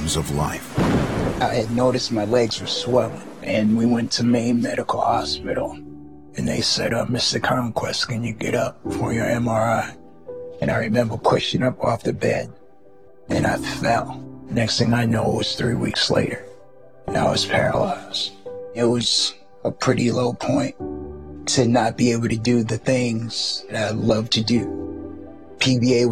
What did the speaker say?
storms of life. I had noticed my legs were swelling, and we went to Maine Medical Hospital. And they said, Mr. Conquest, can you get up for your MRI? And I remember pushing up off the bed, and I fell. Next thing I know, it was 3 weeks later, and I was paralyzed. It was a pretty low point to not be able to do the things that I love to do. PBA